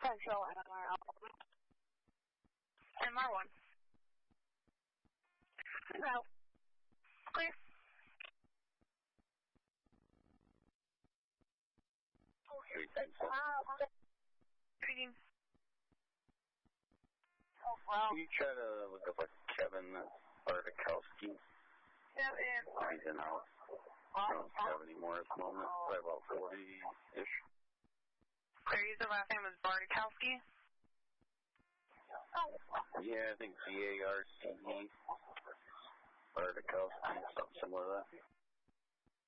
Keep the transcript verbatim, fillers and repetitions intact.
Central M R L. M R one. No. Clear. Wow. Reading. Oh, wow. Can you try to look up like Kevin Bardakowski? Kevin. He's in out. I don't have any more at the moment. Probably about forty-ish. Clear. You said last name was Bardakowski? Oh. Yeah, I think B A R C E. Bardakowski, something similar to that.